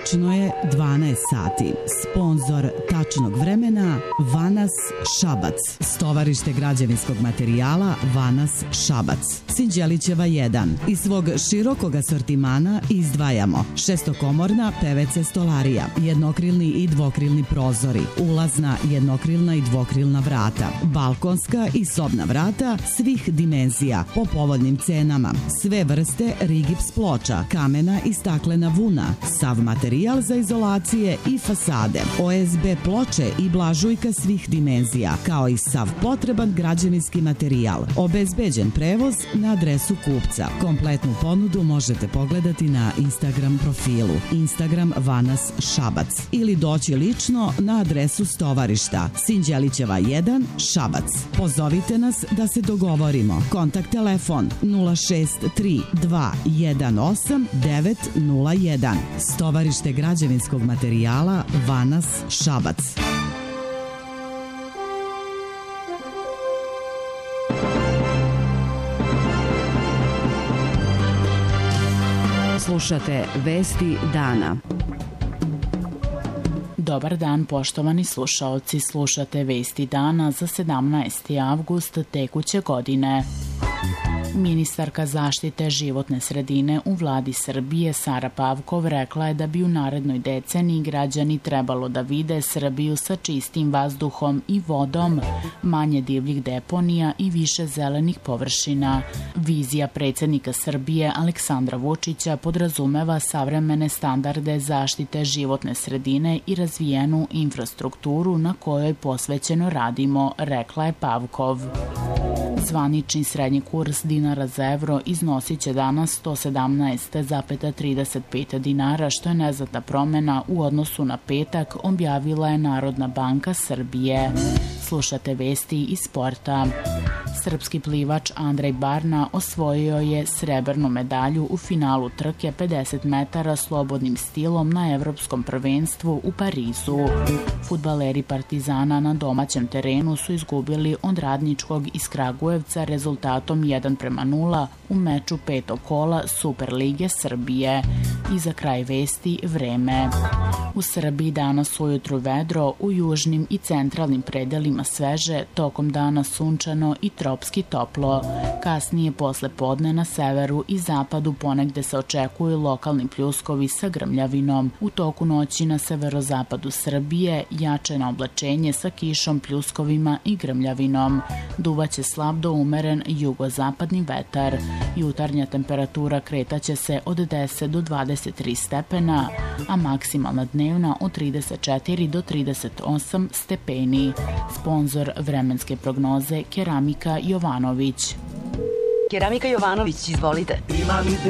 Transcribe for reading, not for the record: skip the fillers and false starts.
Tačno je 12 sati. Sponzor tačnog vremena Vanas Šabac. Stovarište građevinskog materijala Vanas Šabac. Sinđelićeva 1. Iz svog širokog asortimana izdvajamo šestokomorna PVC stolarija, jednokrilni i dvokrilni prozori, ulazna, jednokrilna i dvokrilna vrata, balkonska i sobna vrata svih dimenzija po povoljnim cenama, sve vrste rigips ploča, kamena i staklena vuna, sav materijal za izolacije i fasade, OSB ploče i blažujka svih dimenzija, kao i sav potreban građevinski materijal. Obezbeđen prevoz na adresu kupca. Kompletnu ponudu možete pogledati na Instagram profilu Instagram Vanas Šabac ili doći lično na adresu stovarišta Sinđelićeva 1 Šabac. Pozovite nas da se dogovorimo. Kontakt telefon 063 218 901. Stovarište građevinskog materijala Vanas Šabac. Slušate Vesti dana. Dobar dan, poštovani slušaoci. Slušate Vesti dana za 17. avgust tekuće godine. Ministarka zaštite životne sredine u vladi Srbije Sara Pavkov rekla je da bi u narednoj deceniji građani trebalo da vide Srbiju sa čistim vazduhom i vodom, manje divljih deponija i više zelenih površina. Vizija predsjednika Srbije Aleksandra Vučića podrazumeva savremene standarde zaštite životne sredine i razvijenu infrastrukturu na kojoj posvećeno radimo, rekla je Pavkov. Zvanični srednji kurs dinara za evro iznosit će danas 117,35 dinara, što je neznatna promjena u odnosu na petak, objavila je Narodna banka Srbije. Slušate vesti iz sporta. Srpski plivač Andrej Barna osvojio je srebrnu medalju u finalu trke 50 metara slobodnim stilom na Evropskom prvenstvu u Parizu. Fudbaleri Partizana na domaćem terenu su izgubili od Radničkog iz Kragujevca rezultatom 1:0 u meču petog kola Superlige Srbije. I za kraj vesti vreme. U Srbiji danas ujutru vedro, u južnim i centralnim predelima sveže, tokom dana sunčano i tropski toplo. Kasnije posle podne na severu i zapadu ponegde se očekuju lokalni pljuskovi sa grmljavinom. U toku noći na severozapadu Srbije jače na oblačenje sa kišom, pljuskovima i grmljavinom. Duvaće slab do umeren jugozapadni vetar. Jutarnja temperatura kretaće se od 10 do 23 stepena, a maksimalna dnevna od 34 do 38 stepeni. Sponzor vremenske prognoze Keramika Jovanović. Keramika Jovanović, izvolite. Imam